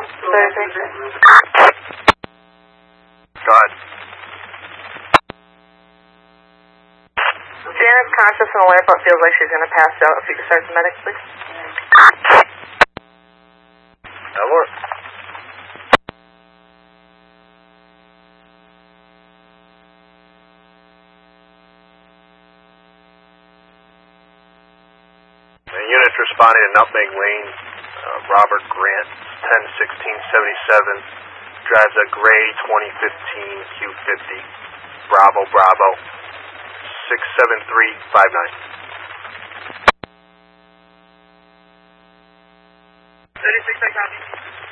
Go ahead. Janet's conscious and alert but feels like she's going to pass out. If you could start the medic, please. Alert. The unit's responding to Nutmeg Lane. Robert Grant, 101677, drives a gray 2015 Q50. Bravo, Bravo, 67359. 36, I copy.